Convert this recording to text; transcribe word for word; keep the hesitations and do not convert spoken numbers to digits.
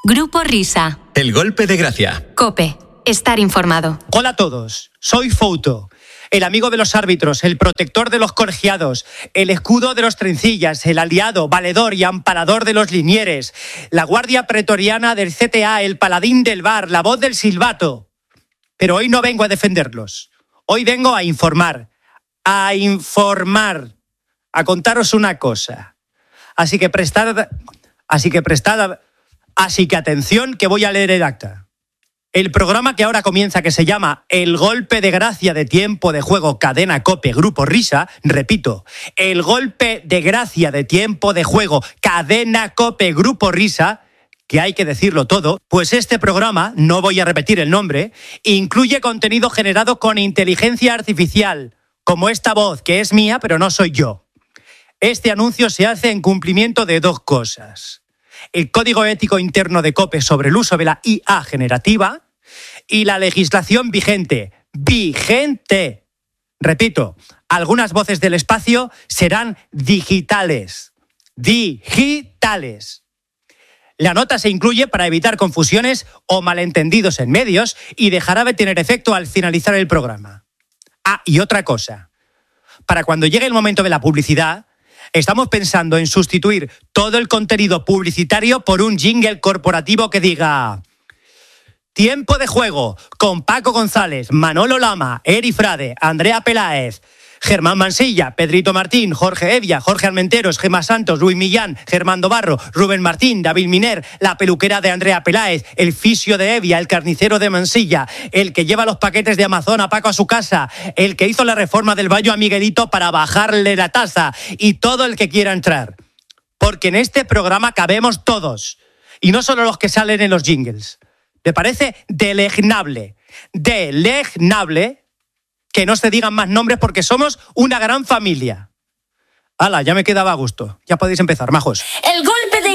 Grupo Risa. El golpe de gracia. COPE. Estar informado. Hola a todos, soy Fouto, el amigo de los árbitros, el protector de los colegiados, el escudo de los trencillas, el aliado, valedor y amparador de los linieres, la guardia pretoriana del C T A, el paladín del bar, la voz del silbato. Pero hoy no vengo a defenderlos, hoy vengo a informar, a informar, a contaros una cosa. Así que prestad, así que prestad, así que atención que voy a leer el acta. El programa que ahora comienza, que se llama El Golpe de Gracia de Tiempo de Juego Cadena COPE Grupo Risa, repito, El Golpe de Gracia de Tiempo de Juego Cadena COPE Grupo Risa, que hay que decirlo todo, pues este programa, no voy a repetir el nombre, incluye contenido generado con inteligencia artificial, como esta voz que es mía pero no soy yo. Este anuncio se hace en cumplimiento de dos cosas: el Código Ético Interno de COPE sobre el uso de la I A generativa y la legislación vigente. ¡Vigente! Repito, algunas voces del espacio serán digitales. Digitales. La nota se incluye para evitar confusiones o malentendidos en medios y dejará de tener efecto al finalizar el programa. Ah, y otra cosa. Para cuando llegue el momento de la publicidad, estamos pensando en sustituir todo el contenido publicitario por un jingle corporativo que diga: Tiempo de Juego con Paco González, Manolo Lama, Eri Frade, Andrea Peláez, Germán Mansilla, Pedrito Martín, Jorge Evia, Jorge Armenteros, Gemma Santos, Luis Millán, Germán Dobarro, Rubén Martín, David Miner, la peluquera de Andrea Peláez, el fisio de Evia, el carnicero de Mansilla, el que lleva los paquetes de Amazon a Paco a su casa, el que hizo la reforma del Baño a Miguelito para bajarle la tasa, y todo el que quiera entrar. Porque en este programa cabemos todos, y no solo los que salen en los jingles. ¿Te parece deleznable, deleznable que no se digan más nombres porque somos una gran familia? Hala, ya me quedaba a gusto. Ya podéis empezar, majos. El